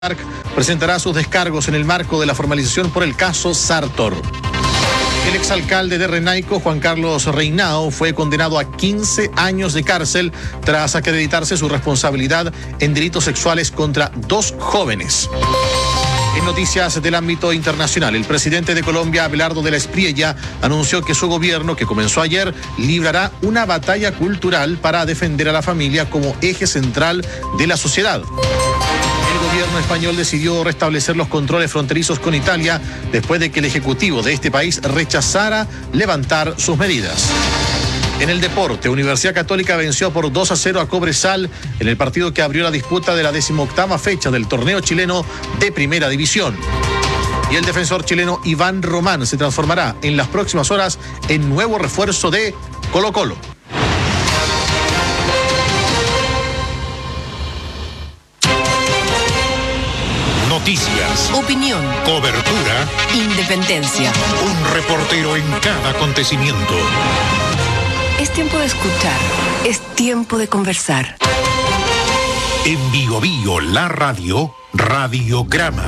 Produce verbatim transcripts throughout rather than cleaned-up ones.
presentará sus descargos en el marco de la formalización por el caso Sartor. El exalcalde de Renaico, Juan Carlos Reinao, fue condenado a quince años de cárcel tras acreditarse su responsabilidad en delitos sexuales contra dos jóvenes. En noticias del ámbito internacional, el presidente de Colombia, Abelardo de la Espriella, anunció que su gobierno, que comenzó ayer, librará una batalla cultural para defender a la familia como eje central de la sociedad. El gobierno español decidió restablecer los controles fronterizos con Italia después de que el ejecutivo de este país rechazara levantar sus medidas. En el deporte, Universidad Católica venció por dos a cero a Cobresal en el partido que abrió la disputa de la decimoctava fecha del torneo chileno de Primera División. Y el defensor chileno Iván Román se transformará en las próximas horas en nuevo refuerzo de Colo-Colo. Noticias, opinión, cobertura, independencia. Un reportero en cada acontecimiento. Es tiempo de escuchar, es tiempo de conversar. En Bio Bio, la radio, Radiograma.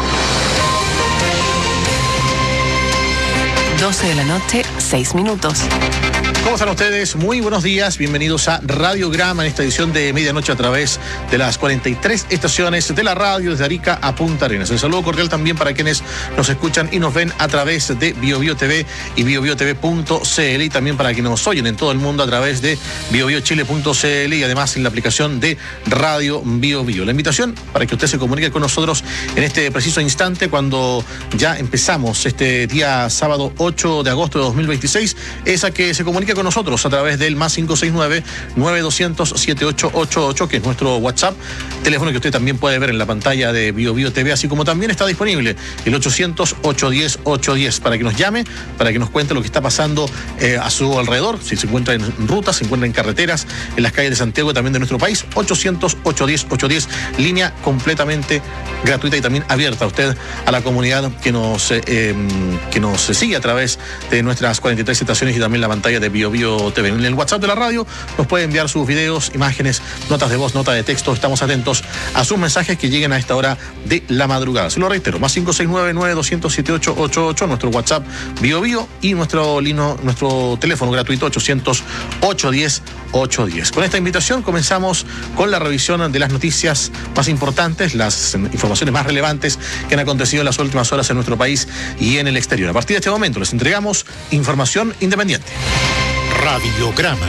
doce de la noche, seis minutos. ¿Cómo están ustedes? Muy buenos días, bienvenidos a Radiograma en esta edición de medianoche a través de las cuarenta y tres estaciones de la radio desde Arica a Punta Arenas. Un saludo cordial también para quienes nos escuchan y nos ven a través de Bio Bio T V y bio bio t v punto c l y también para quienes nos oyen en todo el mundo a través de bio bio chile punto c l y además en la aplicación de Radio Bio Bio. La invitación para que usted se comunique con nosotros en este preciso instante cuando ya empezamos este día sábado ocho de agosto de dos mil veintiséis es a que se comunique con nosotros a través del más cinco seis nueve, nueve dos cero cero, siete ocho ocho ocho, que es nuestro WhatsApp, teléfono que usted también puede ver en la pantalla de Bio Bio T V, así como también está disponible el ochocientos, ochocientos diez, ochocientos diez para que nos llame, para que nos cuente lo que está pasando eh, a su alrededor, si se encuentra en rutas, se encuentra en carreteras, en las calles de Santiago y también de nuestro país. Ochocientos, ochocientos diez, ochocientos diez, línea completamente gratuita y también abierta a usted, a la comunidad que nos, eh, eh, que nos sigue a través de nuestras cuarenta y tres estaciones y también la pantalla de Bio Bio T V. En el WhatsApp de la radio nos puede enviar sus videos, imágenes, notas de voz, nota de texto. Estamos atentos a sus mensajes que lleguen a esta hora de la madrugada. Se lo reitero, más cinco seis nueve, nueve dos cero cero, siete ocho ocho ocho, nuestro WhatsApp Bio Bio y nuestro, lino, nuestro teléfono gratuito ochocientos, ochocientos diez, ochocientos diez. Con esta invitación comenzamos con la revisión de las noticias más importantes, las informaciones más relevantes que han acontecido en las últimas horas en nuestro país y en el exterior. A partir de este momento les entregamos información independiente. Radiograma.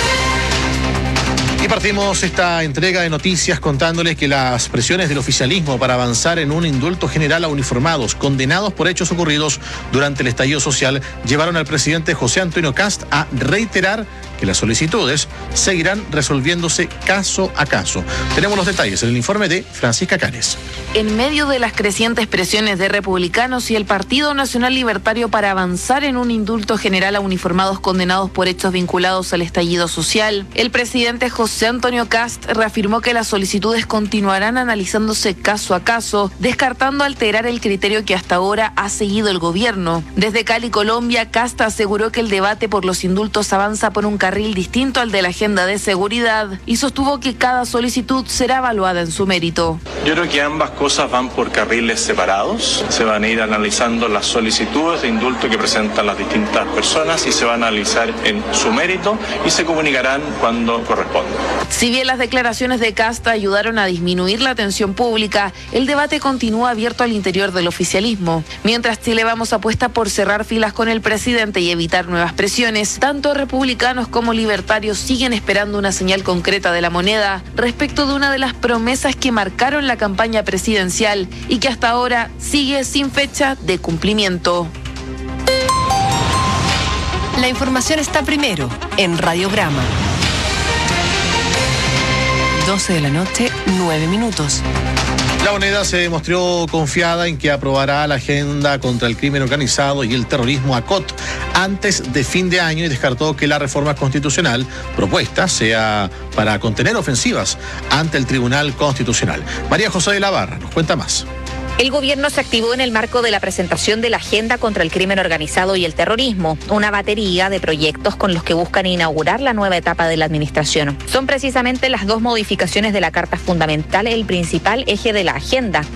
Y partimos esta entrega de noticias contándoles que las presiones del oficialismo para avanzar en un indulto general a uniformados condenados por hechos ocurridos durante el estallido social llevaron al presidente José Antonio Kast a reiterar que las solicitudes seguirán resolviéndose caso a caso. Tenemos los detalles en el informe de Francisca Canes. En medio de las crecientes presiones de republicanos y el Partido Nacional Libertario para avanzar en un indulto general a uniformados condenados por hechos vinculados al estallido social, el presidente José Antonio Kast reafirmó que las solicitudes continuarán analizándose caso a caso, descartando alterar el criterio que hasta ahora ha seguido el gobierno. Desde Cali, Colombia, Kast aseguró que el debate por los indultos avanza por un carril distinto al de la agenda de seguridad y sostuvo que cada solicitud será evaluada en su mérito. Yo creo que ambas cosas van por carriles separados. Se van a ir analizando las solicitudes de indulto que presentan las distintas personas y se van a analizar en su mérito y se comunicarán cuando corresponda. Si bien las declaraciones de Kast ayudaron a disminuir la tensión pública, el debate continúa abierto al interior del oficialismo. Mientras Chile Vamos apuesta por cerrar filas con el presidente y evitar nuevas presiones, tanto republicanos como como libertarios siguen esperando una señal concreta de la moneda respecto de una de las promesas que marcaron la campaña presidencial y que hasta ahora sigue sin fecha de cumplimiento. La información está primero en Radiograma. doce de la noche, nueve minutos. La moneda se mostró confiada en que aprobará la agenda contra el crimen organizado y el terrorismo A C O T antes de fin de año y descartó que la reforma constitucional propuesta sea para contener ofensivas ante el Tribunal Constitucional. María José de la Barra nos cuenta más. El gobierno se activó en el marco de la presentación de la Agenda contra el Crimen Organizado y el Terrorismo, una batería de proyectos con los que buscan inaugurar la nueva etapa de la administración. Son precisamente las dos modificaciones de la Carta Fundamental el principal eje de la agenda.